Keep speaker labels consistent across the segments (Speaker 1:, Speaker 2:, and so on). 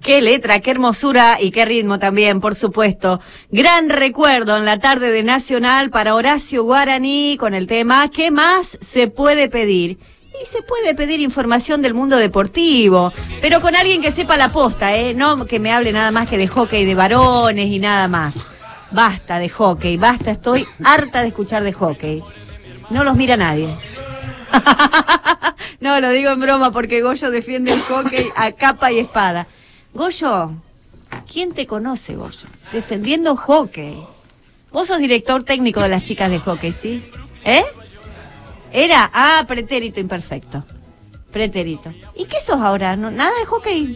Speaker 1: Qué letra, qué hermosura y qué ritmo también, por supuesto. Gran recuerdo en la tarde de Nacional para Horacio Guaraní con el tema ¿qué más se puede pedir? Y se puede pedir información del mundo deportivo, pero con alguien que sepa la posta, no que me hable nada más que de hockey de varones y nada más. Basta de hockey, basta, estoy harta de escuchar de hockey. No los mira nadie. No, lo digo en broma porque Goyo defiende el hockey a capa y espada. Goyo, ¿quién te conoce, Goyo? Defendiendo hockey. Vos sos director técnico de las chicas de hockey, ¿sí? Era, pretérito imperfecto. Pretérito. ¿Y qué sos ahora? ¿No, nada de hockey?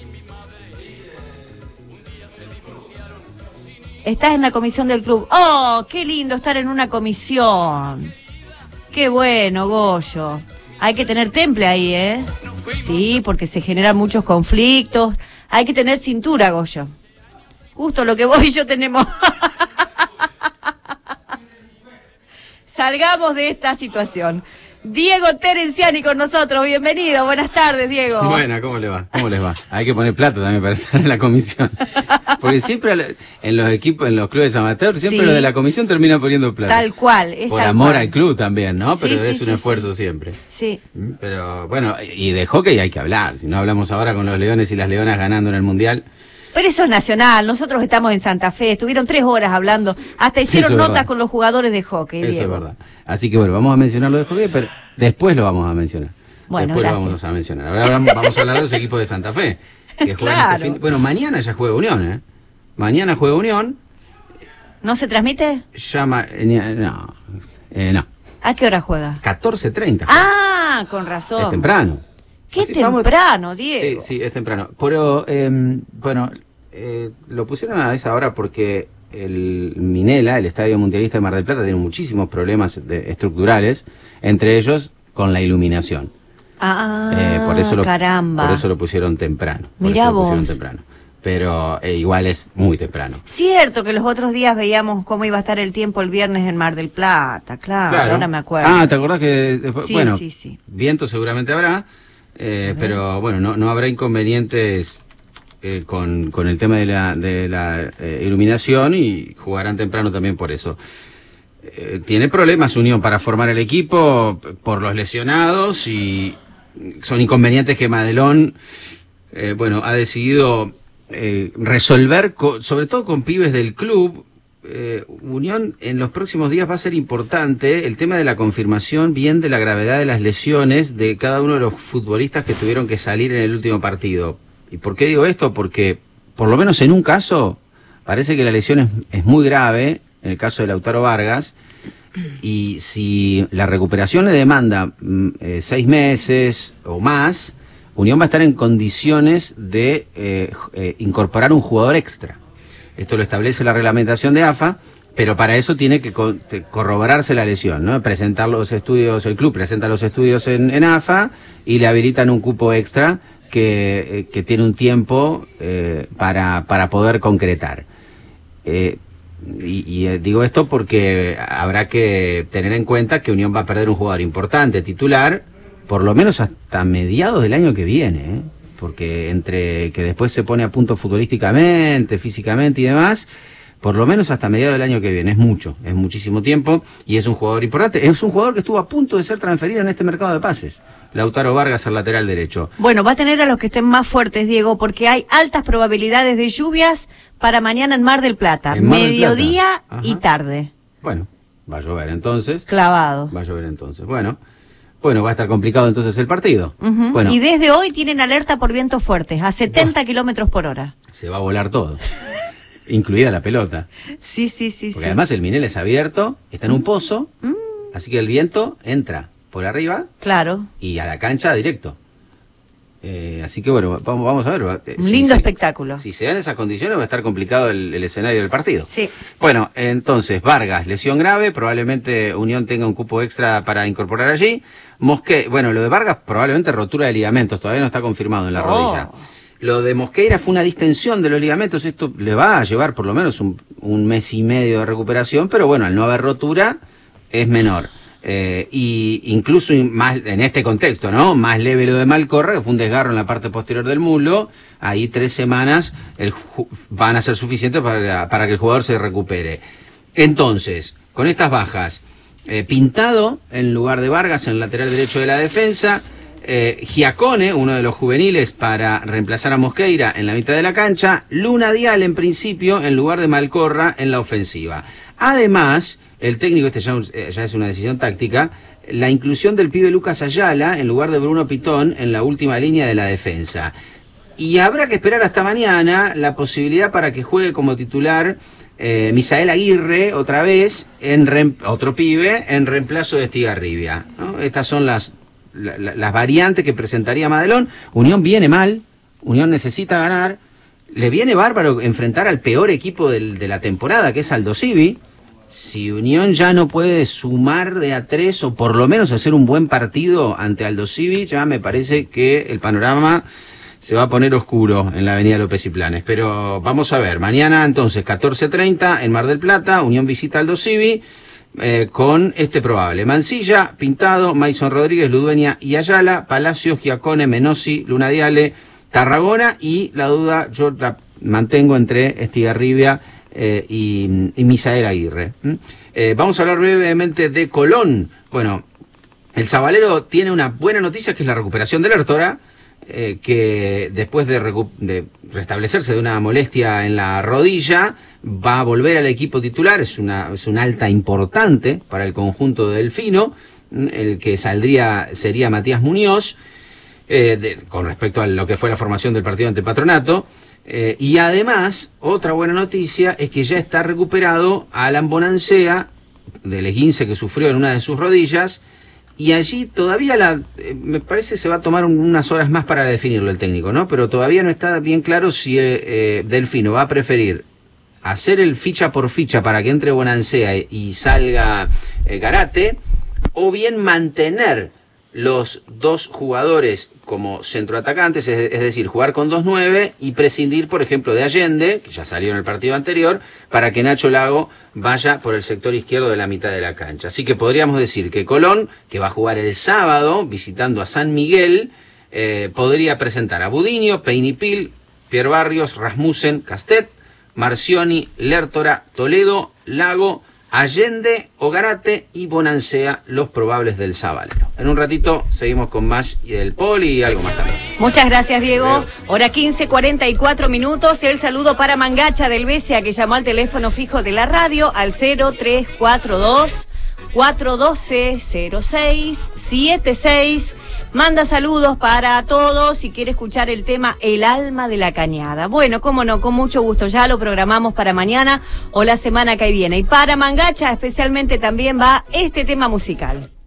Speaker 1: Estás en la comisión del club. ¡Oh, qué lindo estar en una comisión! ¡Qué bueno, Goyo! Hay que tener temple ahí, ¿eh? Sí, porque se generan muchos conflictos. Hay que tener cintura, Goyo. Justo lo que vos y yo tenemos. Salgamos de esta situación. Diego Terenciani con nosotros, bienvenido, buenas tardes, Diego.
Speaker 2: Bueno, ¿cómo le va? ¿Cómo les va? Hay que poner plata también para estar en la comisión. Porque siempre en los equipos, en los clubes amateurs, siempre
Speaker 1: Sí.
Speaker 2: los de la comisión terminan poniendo plata.
Speaker 1: Tal cual.
Speaker 2: Por
Speaker 1: tal
Speaker 2: amor
Speaker 1: cual.
Speaker 2: al club también, ¿no? Pero
Speaker 1: Sí,
Speaker 2: es
Speaker 1: sí,
Speaker 2: un
Speaker 1: sí,
Speaker 2: esfuerzo
Speaker 1: sí.
Speaker 2: siempre.
Speaker 1: Sí.
Speaker 2: Pero bueno, y de hockey hay que hablar. Si no hablamos ahora con los Leones y las Leonas ganando en el Mundial.
Speaker 1: Pero eso es nacional, nosotros estamos en Santa Fe, estuvieron 3 horas hablando, hasta hicieron
Speaker 2: Eso es
Speaker 1: notas
Speaker 2: verdad.
Speaker 1: con los jugadores de hockey,
Speaker 2: Eso
Speaker 1: Diego.
Speaker 2: es verdad. Así que bueno, vamos a mencionar lo de hockey, pero después lo vamos a mencionar.
Speaker 1: Bueno,
Speaker 2: después
Speaker 1: gracias.
Speaker 2: lo vamos a mencionar. Ahora vamos a hablar de los equipos de Santa Fe. Que juegan
Speaker 1: Claro.
Speaker 2: Bueno, mañana ya juega Unión, ¿eh? Mañana juega Unión.
Speaker 1: ¿No se transmite?
Speaker 2: No.
Speaker 1: ¿A qué hora juega?
Speaker 2: 14:30.
Speaker 1: Ah, con razón.
Speaker 2: Es temprano.
Speaker 1: Qué
Speaker 2: Así,
Speaker 1: temprano, Diego.
Speaker 2: Sí, es temprano. Pero, bueno, lo pusieron a esa hora porque el Minela, el Estadio Mundialista de Mar del Plata, tiene muchísimos problemas estructurales, entre ellos con la iluminación.
Speaker 1: Caramba.
Speaker 2: Por eso lo pusieron temprano.
Speaker 1: Mirá vos.
Speaker 2: Pero igual es muy temprano.
Speaker 1: Cierto que los otros días veíamos cómo iba a estar el tiempo el viernes en Mar del Plata, claro. Ahora me acuerdo.
Speaker 2: Ah, ¿te acordás que después,
Speaker 1: Sí,
Speaker 2: bueno,
Speaker 1: sí.
Speaker 2: viento seguramente habrá, pero bueno, no habrá inconvenientes con el tema de la iluminación y jugarán temprano también por eso. Tiene problemas Unión para formar el equipo por los lesionados y son inconvenientes que Madelón, ha decidido resolver, sobre todo con pibes del club. Unión en los próximos días va a ser importante el tema de la confirmación bien de la gravedad de las lesiones de cada uno de los futbolistas que tuvieron que salir en el último partido. ¿Y por qué digo esto? Porque por lo menos en un caso parece que la lesión es muy grave, en el caso de Lautaro Vargas, y si la recuperación le demanda 6 meses o más, Unión va a estar en condiciones de incorporar un jugador extra. Esto lo establece la reglamentación de AFA, pero para eso tiene que corroborarse la lesión, ¿no? Presentar los estudios, el club presenta los estudios en AFA y le habilitan un cupo extra que tiene un tiempo para poder concretar. Digo esto porque habrá que tener en cuenta que Unión va a perder un jugador importante, titular, por lo menos hasta mediados del año que viene, ¿eh? Porque entre que después se pone a punto futbolísticamente, físicamente y demás, por lo menos hasta mediados del año que viene. Es muchísimo tiempo y es un jugador importante. Es un jugador que estuvo a punto de ser transferido en este mercado de pases. Lautaro Vargas, al lateral derecho.
Speaker 1: Bueno, va a tener a los que estén más fuertes, Diego, porque hay altas probabilidades de lluvias para mañana en Mar del Plata.
Speaker 2: En Mar del Plata.
Speaker 1: Mediodía
Speaker 2: Ajá.
Speaker 1: y tarde.
Speaker 2: Bueno, va a llover entonces.
Speaker 1: Clavado.
Speaker 2: Bueno, va a estar complicado entonces el partido.
Speaker 1: Ujú.
Speaker 2: Bueno,
Speaker 1: Y desde hoy tienen alerta por vientos fuertes, a 70 kilómetros por hora.
Speaker 2: se va a volar todo, incluida la pelota.
Speaker 1: Sí.
Speaker 2: Porque además el Minel es abierto, está en un pozo, así que el viento entra por arriba
Speaker 1: Claro.
Speaker 2: y a la cancha directo. Así que bueno, vamos a ver.
Speaker 1: Un lindo espectáculo.
Speaker 2: Si se dan esas condiciones va a estar complicado el escenario del partido.
Speaker 1: Sí.
Speaker 2: Bueno, entonces, Vargas, lesión grave, probablemente Unión tenga un cupo extra para incorporar allí. Mosquera, bueno, lo de Vargas probablemente rotura de ligamentos, todavía no está confirmado en la rodilla. Lo de Mosquera fue una distensión de los ligamentos, esto le va a llevar por lo menos un mes y medio de recuperación, pero bueno, al no haber rotura es menor. y incluso más en este contexto, ¿no? Más leve lo de Malcorra, que fue un desgarro en la parte posterior del muslo. Ahí 3 semanas van a ser suficientes para que el jugador se recupere. Entonces, con estas bajas, Pintado en lugar de Vargas en el lateral derecho de la defensa, Giacone, uno de los juveniles, para reemplazar a Mosqueira en la mitad de la cancha, Luna Dial en principio en lugar de Malcorra en la ofensiva. Además, el técnico, ya es una decisión táctica, la inclusión del pibe Lucas Ayala en lugar de Bruno Pitón en la última línea de la defensa. Y habrá que esperar hasta mañana la posibilidad para que juegue como titular Misael Aguirre otra vez, otro pibe, en reemplazo de Estigarribia, ¿no? Estas son las variantes que presentaría Madelón. Unión viene mal, Unión necesita ganar, le viene bárbaro enfrentar al peor equipo de la temporada, que es Aldosivi. Si Unión ya no puede sumar de a 3 o por lo menos hacer un buen partido ante Aldosivi, ya me parece que el panorama se va a poner oscuro en la avenida López y Planes. Pero vamos a ver, mañana entonces 14:30 en Mar del Plata, Unión visita Aldosivi, con este probable: Mancilla, Pintado, Maison Rodríguez, Ludueña y Ayala, Palacios, Giacone, Menossi, Luna Diale, Tarragona, y la duda yo la mantengo entre Estigarribia y Misael Aguirre. Vamos a hablar brevemente de Colón. Bueno, el Sabalero tiene una buena noticia, que es la recuperación de Lertora, que después de restablecerse de una molestia en la rodilla, va a volver al equipo titular. Es una alta importante para el conjunto de Delfino. El que saldría sería Matías Muñoz, con respecto a lo que fue la formación del partido ante Patronato. Y además, otra buena noticia es que ya está recuperado Alan Bonancea del esguince que sufrió en una de sus rodillas. Y allí todavía me parece se va a tomar unas horas más para definirlo el técnico, ¿no? Pero todavía no está bien claro si Delfino va a preferir hacer el ficha por ficha para que entre Bonancea y salga Garate, o bien mantener los 2 jugadores como centroatacantes, es decir, jugar con 2-9 y prescindir, por ejemplo, de Allende, que ya salió en el partido anterior, para que Nacho Lago vaya por el sector izquierdo de la mitad de la cancha. Así que podríamos decir que Colón, que va a jugar el sábado visitando a San Miguel, podría presentar a Budiño, Peinipil, Pierre Barrios, Rasmussen, Castet, Marcioni, Lertora, Toledo, Lago, Allende, Ogarate y Bonancea, los probables del Sabalero. En un ratito seguimos con más del Poli y algo más también.
Speaker 1: Muchas gracias, Diego. Hora 15:44 minutos. El saludo para Mangacha del Besia, que llamó al teléfono fijo de la radio al 0342 412 0676. Manda saludos para todos y quiere escuchar el tema El alma de la cañada. Bueno, cómo no, con mucho gusto. Ya lo programamos para mañana o la semana que viene. Y para Mangacha especialmente también va este tema musical.